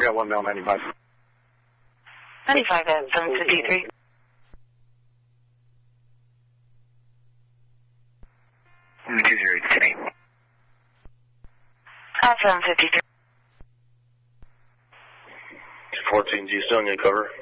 got 1 mil 95. 95 at 753. At 753. 14G, still in good cover.